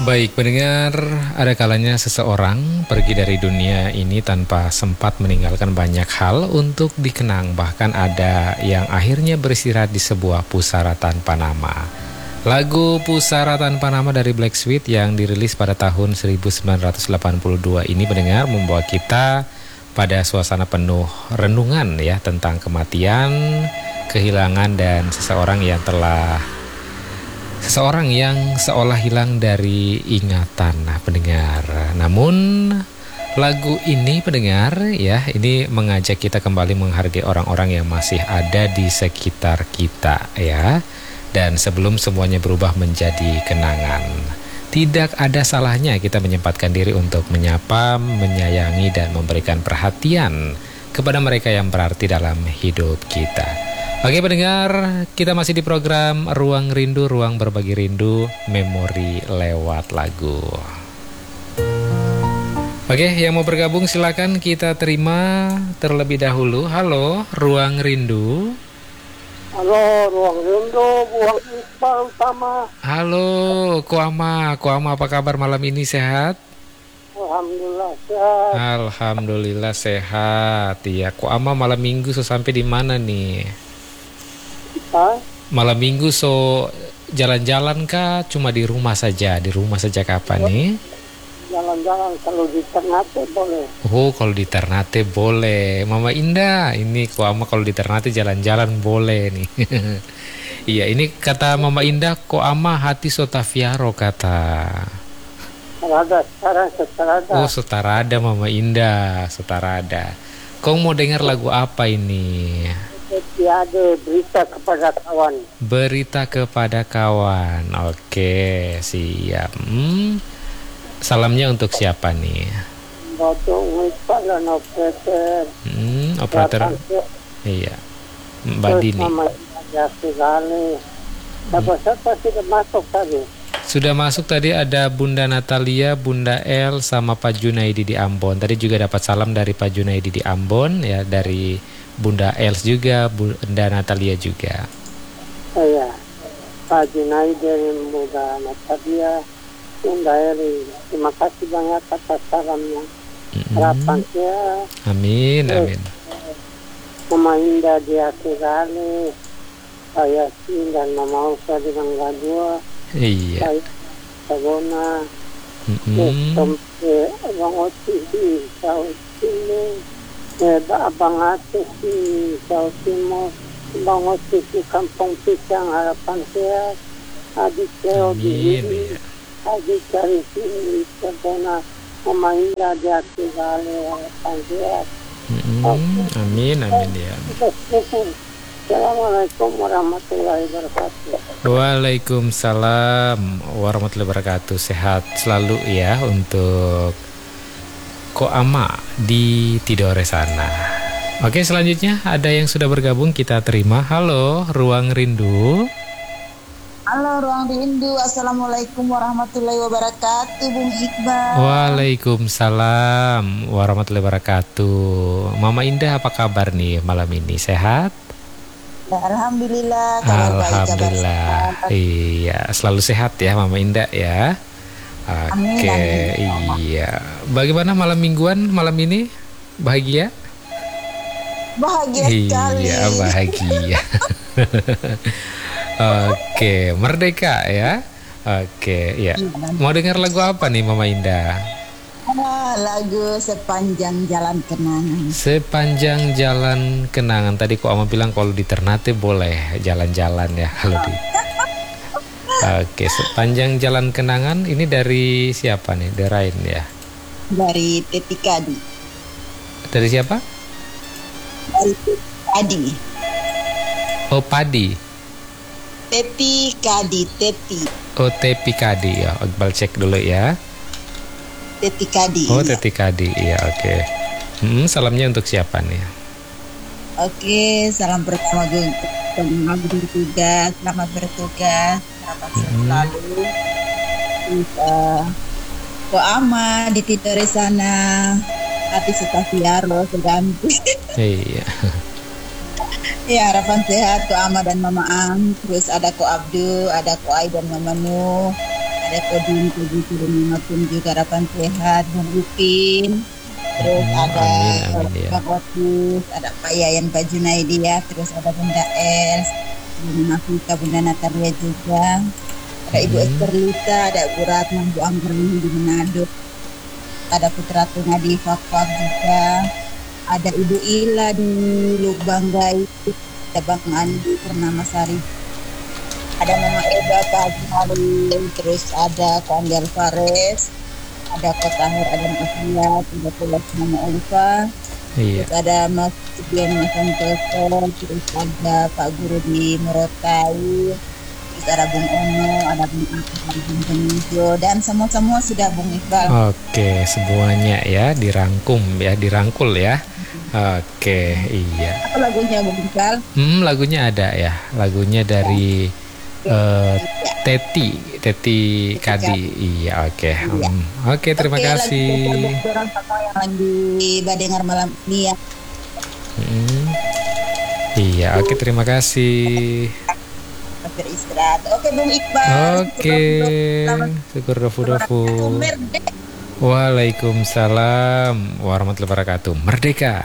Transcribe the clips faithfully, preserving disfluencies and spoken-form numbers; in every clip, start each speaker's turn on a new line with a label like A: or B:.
A: Baik, pendengar, ada kalanya seseorang pergi dari dunia ini tanpa sempat meninggalkan banyak hal untuk dikenang. Bahkan ada yang akhirnya beristirahat di sebuah pusara tanpa nama. Lagu Pusara Tanpa Nama dari Black Sweet yang dirilis pada tahun seribu sembilan ratus delapan puluh dua ini, pendengar, membawa kita pada suasana penuh renungan ya tentang kematian, kehilangan, dan seseorang yang telah Seseorang yang seolah hilang dari ingatan, nah, pendengar. Namun lagu ini, pendengar, ya, ini mengajak kita kembali menghargai orang-orang yang masih ada di sekitar kita, ya. Dan sebelum semuanya berubah menjadi kenangan, tidak ada salahnya kita menyempatkan diri untuk menyapa, menyayangi, dan memberikan perhatian kepada mereka yang berarti dalam hidup kita. Oke, pendengar, kita masih di program Ruang Rindu, Ruang Berbagi Rindu, Memori Lewat Lagu. Oke, yang mau bergabung silakan kita terima terlebih dahulu. Halo, Ruang Rindu.
B: Halo, Ruang Rindu, Buang Iqbal Utama.
A: Halo, Koama. Koama, apa kabar malam ini, sehat?
B: Alhamdulillah sehat.
A: Alhamdulillah sehat. Iya, Koama malam minggu so sampai di mana nih?
B: Hah?
A: Malam minggu so jalan-jalan kah? Cuma di rumah saja? Di rumah saja kapan nih?
B: Jalan-jalan kalau di Ternate boleh.
A: Oh, kalau di Ternate boleh. Mama Indah, ini Koama kalau di Ternate jalan-jalan boleh nih. Iya, ini kata Mama Indah, Koama hati sotaviaro kata.
B: Setarada, sekarang setarada.
A: Oh, setarada Mama Indah, setarada. Kau mau dengar lagu apa ini?
B: Tiada berita kepada kawan.
A: Berita kepada kawan. Oke, siap. Hmm. Salamnya untuk siapa nih?
B: Untuk Iqbal dan operator.
A: Hmm, operator. Iya. Mbak Dini.
B: Nama Yasi Gali. Siapa-siapa sudah masuk tadi?
A: Sudah masuk tadi, ada Bunda Natalia, Bunda El, sama Pak Junaidi di Ambon. Tadi juga dapat salam dari Pak Junaidi di Ambon, ya, dari Bunda Els juga, Bunda Natalia juga.
B: Iya, Pak Junaidi dari Bunda Natalia, Bunda Eri. Terima kasih banyak atas salamnya.
A: Mm-hmm.
B: Harapan saya.
A: Amin, amin.
B: Mama Indah di Akhirali, Pak Yasin dan Mama Usa di Mangga Dua.
A: Iya.
B: Saya Sabona.
A: Mm-hmm.
B: Sampai Abang Oti di South Timur. Eh, Abang Ati di South Timur. Abang Oti di Kampung Pisang. Harapan saya. Adik Teo di Hili. Adik cari sini. Sabona. Mama Indah di Akhirali. Harapan saya.
A: Mm-hmm. Amin, amin ya.
B: Assalamualaikum warahmatullahi wabarakatuh.
A: Waalaikumsalam warahmatullahi wabarakatuh. Sehat selalu ya untuk Koama di Tidore sana. Oke, selanjutnya ada yang sudah bergabung, kita terima. Halo, Ruang Rindu.
C: Halo, Ruang Rindu. Assalamualaikum warahmatullahi wabarakatuh, Bung Iqbal.
A: Waalaikumsalam warahmatullahi wabarakatuh. Mama Indah, apa kabar nih malam ini? Sehat?
C: Ya, Alhamdulillah. Kabar
A: Alhamdulillah.
C: Baik,
A: iya, selalu sehat ya Mama Indah ya. Oke,
C: amin,
A: iya. Bagaimana malam mingguan malam ini? Bahagia?
C: Bahagia sekali.
A: Iya, bahagia. Oke, merdeka ya. Oke, ya. Mau dengar lagu apa nih Mama Indah?
C: Ah, lagu Sepanjang Jalan Kenangan.
A: Sepanjang Jalan Kenangan. Tadi kok Ama bilang kalau di Ternate boleh jalan-jalan ya kalau di. Oke, Sepanjang Jalan Kenangan ini dari siapa nih? Derain ya.
C: Dari Teti Kadi.
A: Dari siapa?
C: Dari Teti Kadi.
A: Oh, Padi.
C: Teti Kadi, Teti.
A: Oh, Tepi Kadi ya. Iqbal cek dulu ya.
C: Teti Kadi.
A: Oh,
C: ya.
A: Teti Kadi. Iya, oke. Okay. Hmm, salamnya untuk siapa nih?
C: Oke, salam pertama gue untuk selamat bertugas, selamat bertugas, selamat selalu. Kita Koama di Tidore sana, hati Sutafiaro seganti.
A: Iya.
C: Ya, harapan sehat Ko Ama dan Mama Ang. Terus ada Ko Abdu, ada Ko Ai dan Mama Nu, ada ada Kodin, Kobi, Kurnia pun juga harapan sehat, Bung Upin, terus
A: Mm-mm,
C: ada
A: amin, amin ya.
C: Bang Otis, ada Pak Yayan, Pak Junaidi ya, terus ada Bunda Els, Bunda Nafika, Bunda Natalia juga, ada Ibu
A: Mm-mm.
C: Esther Lita, ada Bu Ratna, Bu Anggreni di Manado, ada Putra Tuna di Fakfak juga, ada Ibu Ila di Lubanggai, ada Bang Andi Purnamasari, ada Mama Eda, Pak Haji Halil, terus ada Ko Andi Alvarez, ada Ko Tahir, ada Mas Liat, ada Pulau Mama Ulfa,
A: Iya.
C: terus ada Mas Subian Mas Santoso, terus ada Pak Guru di Morotai, terus ada Bung Ono, ada Bung Akif, ada Bung Benijo, dan semua-semua sudah Bung Iqbal.
A: Oke, semuanya ya dirangkum ya, dirangkul ya. Oke, iya.
C: Apa lagunya Bung Iqbal?
A: Hmm, lagunya ada ya. Lagunya dari eh, Teti, Teti Kadi. Iya, oke. Hmm, Oke, terima
C: Oke,
A: kasih.
C: lagu untuk orang semua yang lagi badengar malam ini ya.
A: Hmm, Iya, oke, terima kasih.
C: Beristirahat. Oke Bung Iqbal.
A: Oke, syukur dofu-dofu.
C: Merdeka.
A: Waalaikumsalam warahmatullahi wabarakatuh. Merdeka.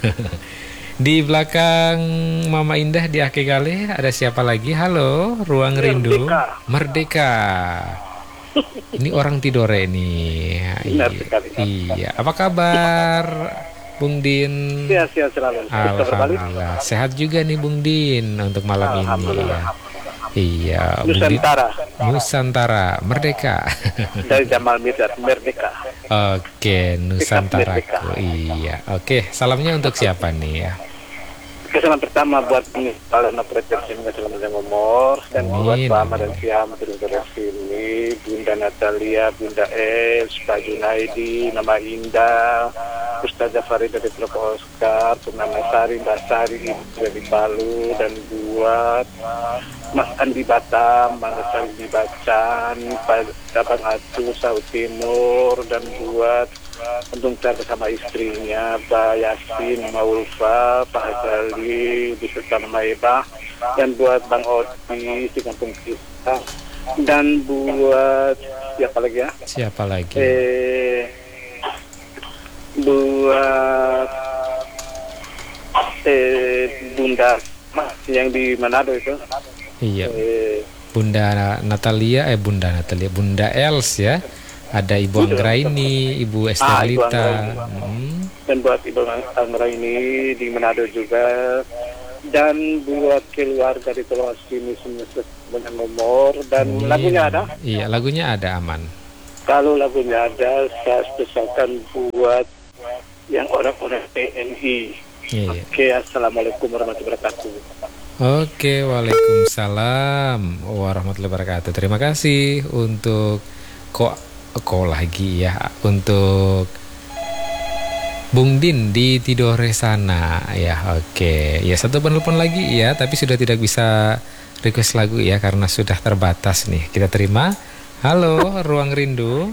A: Di belakang Mama Indah di Ake Gale ada siapa lagi? Halo, Ruang Rindu. Merdeka. Ini orang Tidore nih. Iya. Iya. Apa kabar, Bung Din?
D: Sehat-sehat selalu.
A: Alhamdulillah. Sehat juga nih Bung Din untuk malam ini.
D: Alhamdulillah.
A: Iya, Bung Din.
D: Nusantara
A: Nusantara Merdeka.
D: dari Jamal Mirdad, Merdeka.
A: Oke, Nusantara.
D: Merdeka.
A: Iya. Oke, salamnya untuk siapa nih ya?
D: Kesalan pertama buat pengibalan operator sini selamat yang umur dan
A: Amin,
D: buat Pak Ahmad
A: amin.
D: dan Siam terus dari sini, Bunda Natalia, Bunda Els, Pak Junaidi, Nama Indah, Ustazah Farida dari Teluk Oscar, Purnama Sari, Mbak Sari dari Palu, dan buat Mas Andi Batam, Mas Andi di Bacan, Pak Abang Atu, Saud Timur, dan buat Untung saya bersama istrinya, Pak Yasin, Mama Ulfa, Pak Azali, beserta Mama Eba, dan buat Bang Oti di Kampung Kita, dan buat siapa lagi ya?
A: Siapa lagi?
D: Eh, buat eh, Bunda yang di Manado itu.
A: Iya,
D: Eh,
A: Bunda Natalia, eh Bunda Natalia, Bunda Els ya. Ada Ibu Anggraini, Ibu
D: Ah,
A: Esther
D: Ibu
A: Lita.
D: Anggraini.
A: Hmm.
D: dan buat Ibu Anggra ini di Manado juga, dan buat keluarga di Teluk sini semua banyak nomor, dan
A: Amin.
D: lagunya ada.
A: Iya, lagunya ada aman.
D: Kalau lagunya ada, saya spesialkan buat yang orang-orang T N I.
A: Iya.
D: Oke, assalamualaikum warahmatullahi wabarakatuh.
A: Oke, waalaikumsalam warahmatullahi wabarakatuh. Terima kasih untuk kok kok lagi ya untuk Bung Din di Tidore sana ya. Oke, ya satu penelpon lagi ya, tapi sudah tidak bisa request lagu ya karena sudah terbatas nih. Kita terima. Halo, Ruang Rindu.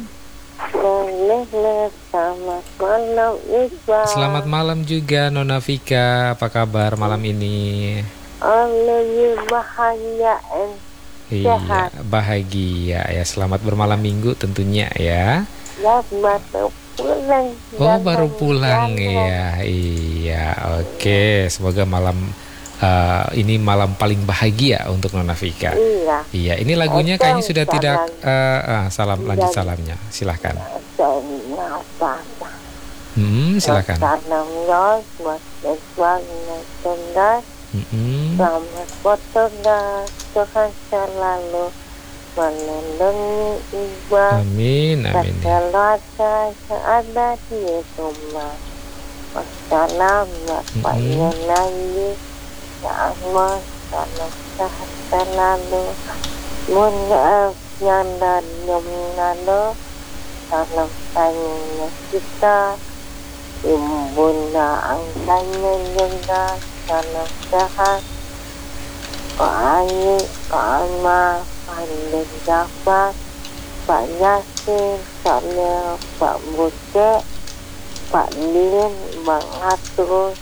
B: Selamat malam Iqbal.
A: Selamat malam juga Nona Vika. Apa kabar malam ini?
B: Lebih bahagia and
A: Iya,
B: sehat.
A: bahagia ya. Selamat bermalam minggu tentunya ya.
B: Ya baru pulang.
A: Oh, baru pulang ya. Iya, oke. Semoga malam uh, ini malam paling bahagia untuk Nona Vika.
B: Iya.
A: Iya, ini lagunya
B: Oke,
A: kayaknya sudah
B: salam.
A: tidak uh, uh, salam lanjut
B: Iya.
A: salamnya. Silahkan.
B: Dan apa?
A: Hmm, silahkan.
B: Tanam los buat Iqbal yang cerdas.
A: Mm-mm.
B: Selamat bertugas, Tuhan selalu melindungi Iqbal.
A: Amin, amin.
B: Keluarga yang ada di rumah. Wassalam Bapak
A: Mm-mm.
B: Yunani. Ya Allah, salam sehat selalu. Bunda yang dari Manado, salam sayangnya kita. Ibu Bunda angkanya juga salam sehat. Pak Ayi, Pak Alma, Pak Andin Jafar, Pak Yasin, Pak Leo, Pak Bude, Pak Lin, Bang Atus,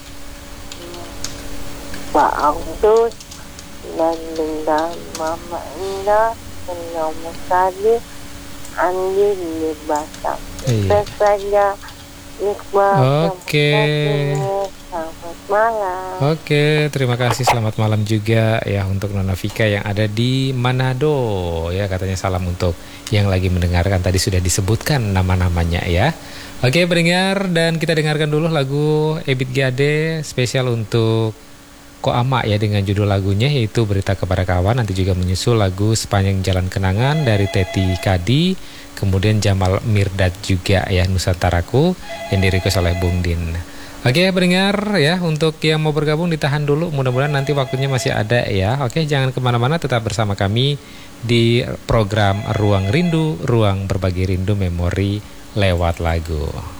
B: Pak Audus, dan Linda Mama Indah, dan Mama Sadi,
E: Andin di Batam.
A: Iya.
E: Sukses saja Iqbal.
A: Oke.
E: Selamat malam.
A: Oke, terima kasih. Selamat malam juga ya untuk Nona Vika yang ada di Manado ya, katanya salam untuk yang lagi mendengarkan, tadi sudah disebutkan nama-namanya ya. Oke, pendengar, dan kita dengarkan dulu lagu Ebit G Ade spesial untuk Ko Ama ya, dengan judul lagunya yaitu Berita Kepada Kawan. Nanti juga menyusul lagu Sepanjang Jalan Kenangan dari Teti Kadi, kemudian Jamal Mirdad juga ya, Nusantaraku, yang di-request oleh Bung Din. Oke pendengar ya, untuk yang mau bergabung ditahan dulu, mudah-mudahan nanti waktunya masih ada ya. Oke, jangan kemana-mana, tetap bersama kami di program Ruang Rindu, ruang berbagi rindu memori lewat lagu.